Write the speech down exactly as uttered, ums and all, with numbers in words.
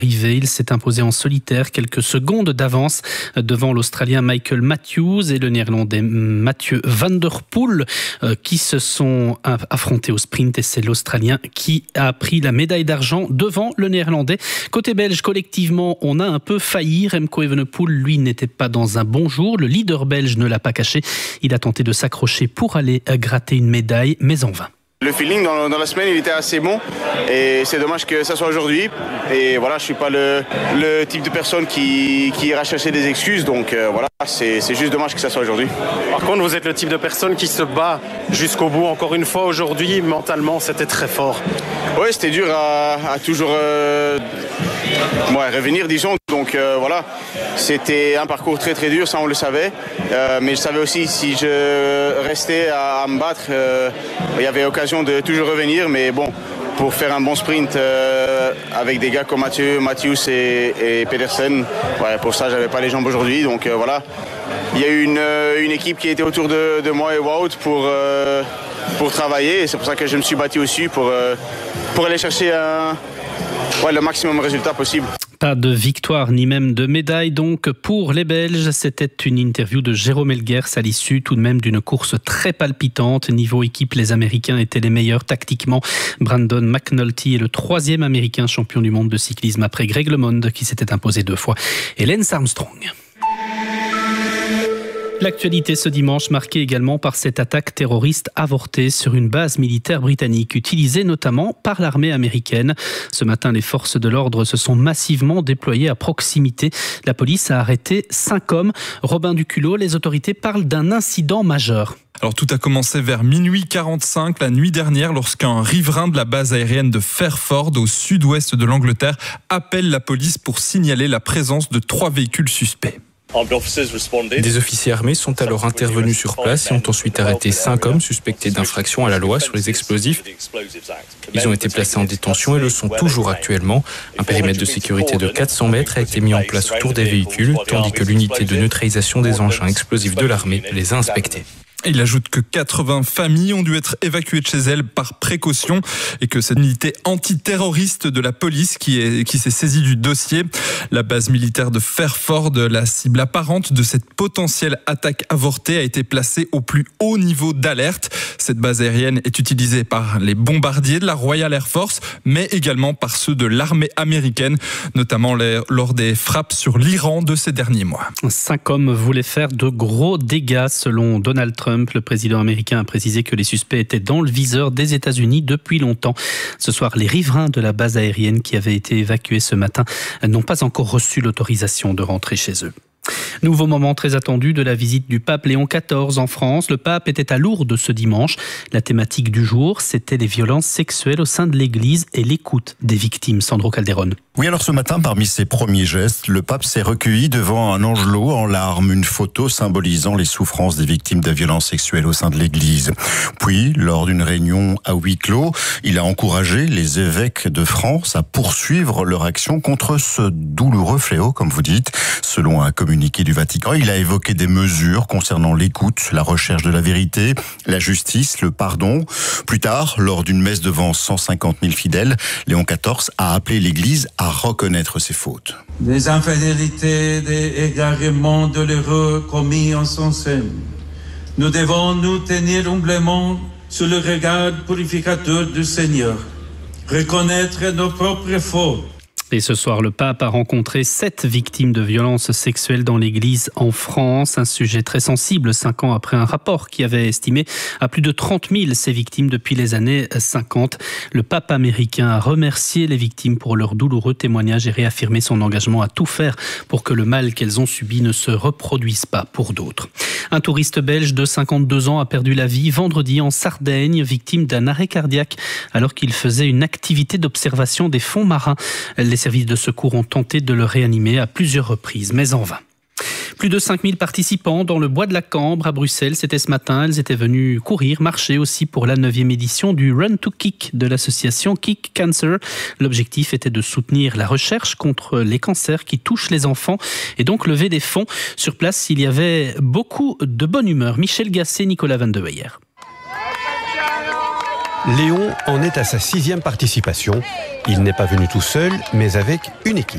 Arrivé, il s'est imposé en solitaire, quelques secondes d'avance devant l'Australien Michael Matthews et le Néerlandais Mathieu van der Poel qui se sont affrontés au sprint, et c'est l'Australien qui a pris la médaille d'argent devant le Néerlandais. Côté belge, collectivement, on a un peu failli. Remco Evenepoel, lui, n'était pas dans un bon jour. Le leader belge ne l'a pas caché. Il a tenté de s'accrocher pour aller gratter une médaille, mais en vain. Le feeling dans, dans la semaine, il était assez bon et c'est dommage que ça soit aujourd'hui. Et voilà, je suis pas le, le type de personne qui, qui ira chercher des excuses, donc euh, voilà, c'est, c'est juste dommage que ça soit aujourd'hui. Par contre, vous êtes le type de personne qui se bat jusqu'au bout. Encore une fois, aujourd'hui, mentalement, c'était très fort. Oui, c'était dur à, à toujours euh, ouais, revenir, disons. Donc euh, voilà, c'était un parcours très très dur, ça on le savait. Euh, mais je savais aussi si je restais à, à me battre, euh, il y avait occasion de toujours revenir. Mais bon, pour faire un bon sprint euh, avec des gars comme Mathieu, Matthews et, et Pedersen, ouais, pour ça j'avais pas les jambes aujourd'hui. Donc euh, voilà, il y a eu une, une équipe qui était autour de, de moi et Wout pour, euh, pour travailler. Et c'est pour ça que je me suis battu aussi pour, euh, pour aller chercher un, ouais, le maximum de résultats possible. Pas de victoire ni même de médaille donc pour les Belges. C'était une interview de Jérôme Elguers à l'issue tout de même d'une course très palpitante. Niveau équipe, les Américains étaient les meilleurs tactiquement. Brandon McNulty est le troisième Américain champion du monde de cyclisme après Greg LeMond qui s'était imposé deux fois et Lance Armstrong. L'actualité ce dimanche marquée également par cette attaque terroriste avortée sur une base militaire britannique utilisée notamment par l'armée américaine. Ce matin, les forces de l'ordre se sont massivement déployées à proximité. La police a arrêté cinq hommes. Robin Duculot, les autorités parlent d'un incident majeur. Alors tout a commencé vers minuit quarante-cinq la nuit dernière lorsqu'un riverain de la base aérienne de Fairford au sud-ouest de l'Angleterre appelle la police pour signaler la présence de trois véhicules suspects. Des officiers armés sont alors intervenus sur place et ont ensuite arrêté cinq hommes suspectés d'infraction à la loi sur les explosifs. Ils ont été placés en détention et le sont toujours actuellement. Un périmètre de sécurité de quatre cents mètres a été mis en place autour des véhicules, tandis que l'unité de neutralisation des engins explosifs de l'armée les a inspectés. Il ajoute que quatre-vingts familles ont dû être évacuées de chez elles par précaution et que cette unité antiterroriste de la police qui, est, qui s'est saisie du dossier. La base militaire de Fairford, la cible apparente de cette potentielle attaque avortée, a été placée au plus haut niveau d'alerte. Cette base aérienne est utilisée par les bombardiers de la Royal Air Force, mais également par ceux de l'armée américaine, notamment les, lors des frappes sur l'Iran de ces derniers mois. Cinq hommes voulaient faire de gros dégâts selon Donald Trump. Le président américain a précisé que les suspects étaient dans le viseur des États-Unis depuis longtemps. Ce soir, les riverains de la base aérienne qui avaient été évacués ce matin n'ont pas encore reçu l'autorisation de rentrer chez eux. Nouveau moment très attendu de la visite du pape Léon quatorze en France. Le pape était à Lourdes ce dimanche. La thématique du jour, c'était les violences sexuelles au sein de l'Église et l'écoute des victimes. Sandro Calderon. Oui, alors ce matin, parmi ses premiers gestes, le pape s'est recueilli devant un angelot en larmes, une photo symbolisant les souffrances des victimes de violences sexuelles au sein de l'Église. Puis, lors d'une réunion à huis clos, il a encouragé les évêques de France à poursuivre leur action contre ce douloureux fléau, comme vous dites. Selon un communiqué du Vatican, il a évoqué des mesures concernant l'écoute, la recherche de la vérité, la justice, le pardon. Plus tard, lors d'une messe devant cent cinquante mille fidèles, Léon quatorze a appelé l'Église à reconnaître ses fautes. Des infidélités, des égarements douloureux commis en son sein. Nous devons nous tenir humblement sous le regard purificateur du Seigneur, reconnaître nos propres fautes. Et ce soir, le pape a rencontré sept victimes de violences sexuelles dans l'Église en France. Un sujet très sensible, cinq ans après un rapport qui avait estimé à plus de trente mille ces victimes depuis les années cinquante. Le pape américain a remercié les victimes pour leur douloureux témoignage et réaffirmé son engagement à tout faire pour que le mal qu'elles ont subi ne se reproduise pas pour d'autres. Un touriste belge de cinquante-deux ans a perdu la vie vendredi en Sardaigne, victime d'un arrêt cardiaque alors qu'il faisait une activité d'observation des fonds marins. Les services de secours ont tenté de le réanimer à plusieurs reprises, mais en vain. Plus de cinq mille participants dans le bois de la Cambre à Bruxelles. C'était ce matin. Elles étaient venues courir, marcher aussi pour la neuvième édition du Run to Kick de l'association Kick Cancer. L'objectif était de soutenir la recherche contre les cancers qui touchent les enfants et donc lever des fonds. Sur place, il y avait beaucoup de bonne humeur. Michel Gasset, Nicolas Van de Weyer. Léon en est à sa sixième participation. Il n'est pas venu tout seul, mais avec une équipe.